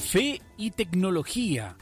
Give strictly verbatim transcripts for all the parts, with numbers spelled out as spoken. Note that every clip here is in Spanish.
Fe y tecnología.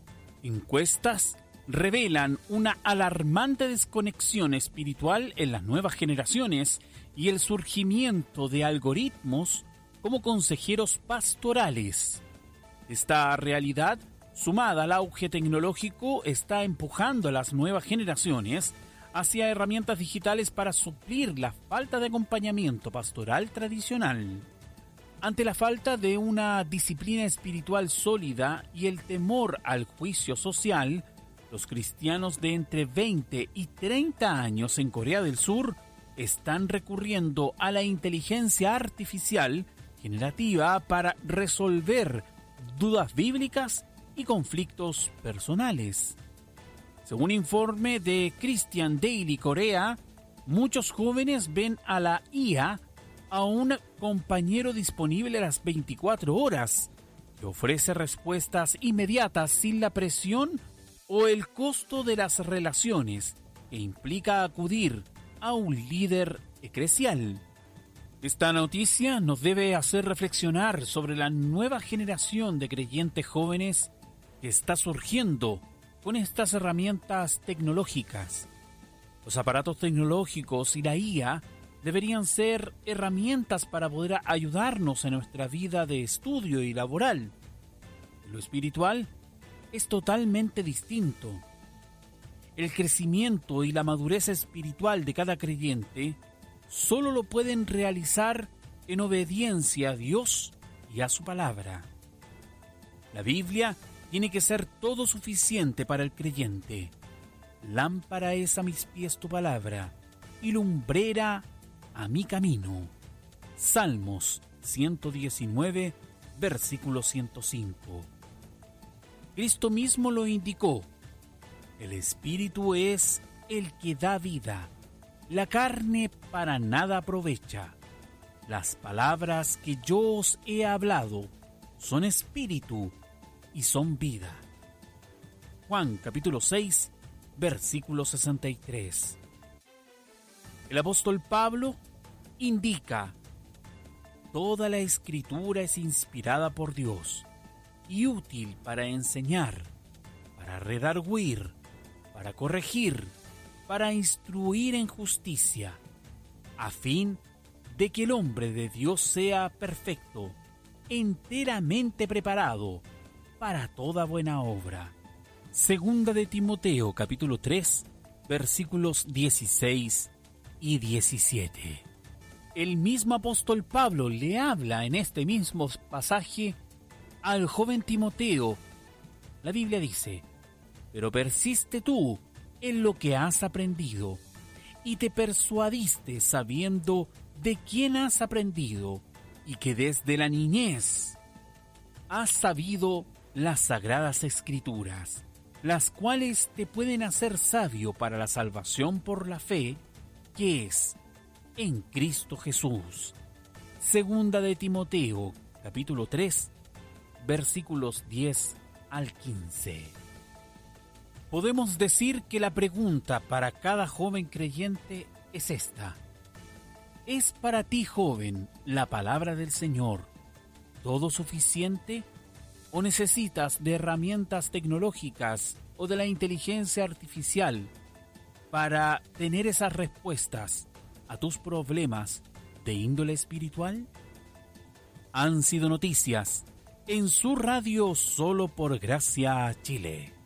Encuestas revelan una alarmante desconexión espiritual en las nuevas generaciones y el surgimiento de algoritmos como consejeros pastorales. Esta realidad, sumada al auge tecnológico, está empujando a las nuevas generaciones hacia herramientas digitales para suplir la falta de acompañamiento pastoral tradicional. Ante la falta de una disciplina espiritual sólida y el temor al juicio social, los cristianos de entre veinte y treinta años en Corea del Sur están recurriendo a la inteligencia artificial generativa para resolver dudas bíblicas y conflictos personales. Según informe de Christian Daily Corea, muchos jóvenes ven a la I A a un compañero disponible a las veinticuatro horas, que ofrece respuestas inmediatas sin la presión o el costo de las relaciones que implica acudir a un líder eclesial. Esta noticia nos debe hacer reflexionar sobre la nueva generación de creyentes jóvenes que está surgiendo con estas herramientas tecnológicas. Los aparatos tecnológicos y la I A deberían ser herramientas para poder ayudarnos en nuestra vida de estudio y laboral. Lo espiritual es totalmente distinto. El crecimiento y la madurez espiritual de cada creyente solo lo pueden realizar en obediencia a Dios y a su palabra. La Biblia tiene que ser todo suficiente para el creyente. Lámpara es a mis pies tu palabra y lumbrera a mi camino. Salmos ciento diecinueve, versículo ciento cinco. Cristo mismo lo indicó. El Espíritu es el que da vida. La carne para nada aprovecha. Las palabras que yo os he hablado son espíritu y son vida. Juan capítulo seis, versículo sesenta y tres. El apóstol Pablo indica: toda la escritura es inspirada por Dios y útil para enseñar, para redarguir, para corregir, para instruir en justicia, a fin de que el hombre de Dios sea perfecto, enteramente preparado para toda buena obra. Segunda de Timoteo, capítulo tres, versículos dieciséis y diecisiete. El mismo apóstol Pablo le habla en este mismo pasaje al joven Timoteo. La Biblia dice: pero persiste tú en lo que has aprendido, y te persuadiste sabiendo de quién has aprendido, y que desde la niñez has sabido las sagradas escrituras, las cuales te pueden hacer sabio para la salvación por la fe que es en Cristo Jesús. Segunda de Timoteo, capítulo tres, versículos diez al quince. Podemos decir que la pregunta para cada joven creyente es esta: ¿es para ti, joven, la palabra del Señor todo suficiente? ¿O necesitas de herramientas tecnológicas o de la inteligencia artificial para tener esas respuestas a tus problemas de índole espiritual? Han sido noticias en su radio Solo por Gracia Chile.